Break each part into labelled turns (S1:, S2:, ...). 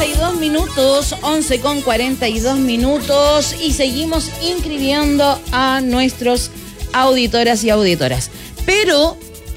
S1: 42 minutos, 11:42 y seguimos inscribiendo a nuestros auditoras y auditoras. Pero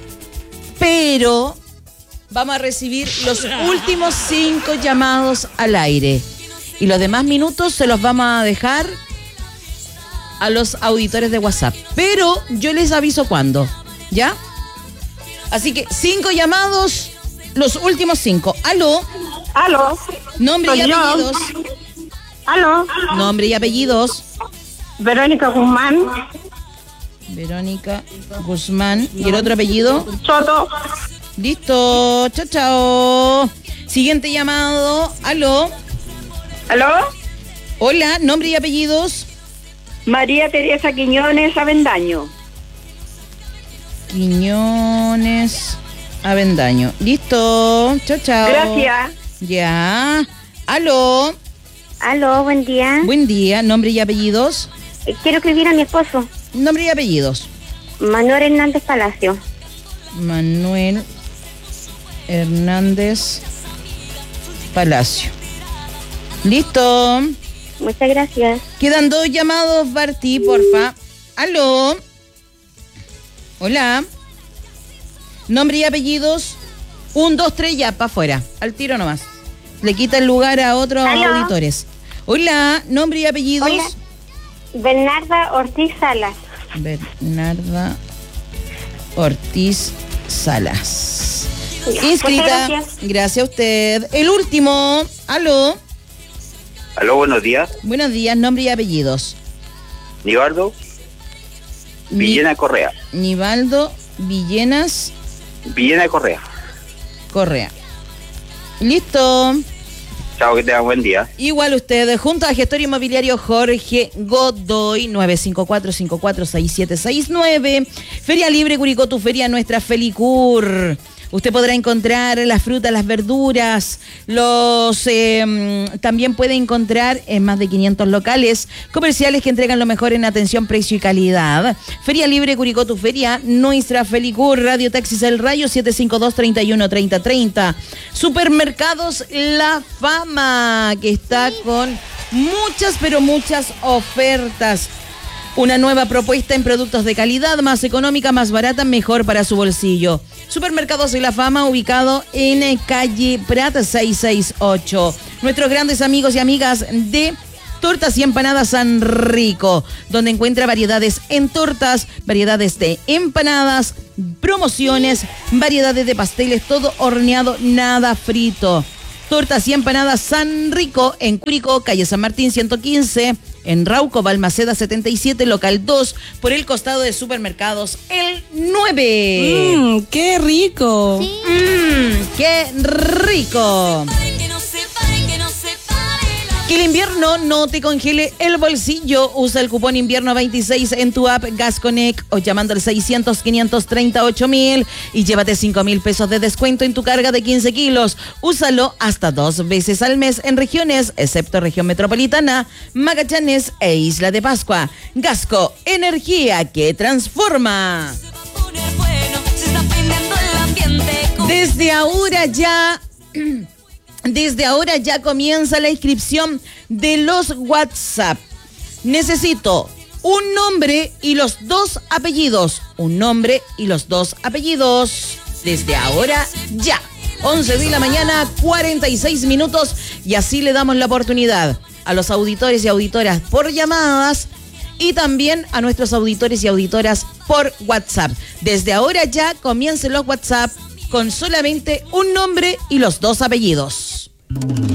S1: vamos a recibir los últimos 5 llamados al aire. Y los demás minutos se los vamos a dejar a los auditores de WhatsApp. Pero yo les aviso cuándo, ¿ya? Así que 5 llamados, los últimos 5. ¿Aló?
S2: Aló.
S1: Nombre y apellidos.
S2: Aló.
S1: Nombre y apellidos.
S2: Verónica Guzmán.
S1: Verónica Guzmán. ¿Y el otro apellido?
S2: Soto.
S1: Listo. Chao, chao. Siguiente llamado. ¿Aló?
S2: Aló.
S1: Hola. Nombre y apellidos.
S2: María Teresa Quiñones Avendaño.
S1: Quiñones Avendaño. Listo. Chao, chao.
S2: Gracias.
S1: Ya. ¿Aló?
S3: Aló, buen día.
S1: Buen día. Nombre y apellidos.
S3: Quiero escribir a mi esposo,
S1: Nombre y apellidos.
S3: Manuel Hernández Palacio.
S1: Manuel Hernández Palacio. Listo.
S3: Muchas gracias.
S1: Quedan 2 llamados, Barty, porfa. ¿Aló? Hola. Nombre y apellidos. 1, 2, 3, ya, para afuera. Al tiro nomás. Le quita el lugar a otros
S3: ¿Aló?
S1: auditores. Hola. Nombre y apellidos.
S3: Hola. Bernarda Ortiz Salas.
S1: Bernarda Ortiz Salas.
S3: Ya,
S1: Inscrita.
S3: muchas
S1: Gracias a usted. El último. ¿Aló?
S4: Aló, buenos días.
S1: Buenos días. Nombre y apellidos.
S4: Nivaldo Villena Correa.
S1: Nivaldo Villenas
S4: Villena Correa.
S1: Correa. Listo.
S4: Chao, que tengan buen día.
S1: Igual usted, junto a gestor inmobiliario Jorge Godoy, 954-546769. Feria Libre Curicó, tu feria, nuestra Felicur. Usted podrá encontrar las frutas, las verduras, también puede encontrar en más de 500 locales comerciales que entregan lo mejor en atención, precio y calidad. Feria Libre Curicó, tu feria, nuestra Felicur. Radio Taxis El Rayo, 752-31-3030. Supermercados La Fama, que está con muchas, pero muchas ofertas. Una nueva propuesta en productos de calidad, más económica, más barata, mejor para su bolsillo. Supermercados de La Fama, ubicado en calle Prat 668. Nuestros grandes amigos y amigas de Tortas y Empanadas San Rico, donde encuentra variedades en tortas, variedades de empanadas, promociones, variedades de pasteles, todo horneado, nada frito. Tortas y Empanadas San Rico, en Curicó, calle San Martín 115, en Rauco, Balmaceda 77, local 2, por el costado de Supermercados El 9.
S5: ¡Qué rico!
S3: Sí.
S1: ¡Qué rico! Que el invierno no te congele el bolsillo. Usa el cupón invierno 26 en tu app Gasconnect o llamando al 600-538-1000 y llévate 5,000 pesos de descuento en tu carga de 15 kilos. Úsalo hasta 2 veces al mes en regiones, excepto región metropolitana, Magallanes e Isla de Pascua. Gasco, energía que transforma. Desde ahora ya comienza la inscripción de los WhatsApp. Necesito un nombre y los 2 apellidos. Un nombre y los 2 apellidos. Desde ahora ya. 11 de la mañana, 46 minutos. Y así le damos la oportunidad a los auditores y auditoras por llamadas y también a nuestros auditores y auditoras por WhatsApp. Desde ahora ya comiencen los WhatsApp con solamente un nombre y los 2 apellidos.